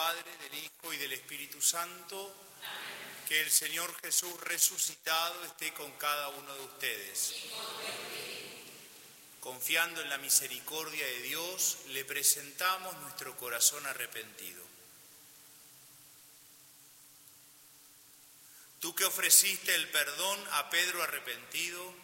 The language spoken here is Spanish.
Padre, del Hijo y del Espíritu Santo. Amén. Que el Señor Jesús resucitado esté con cada uno de ustedes. Confiando en la misericordia de Dios, le presentamos nuestro corazón arrepentido. Tú que ofreciste el perdón a Pedro arrepentido,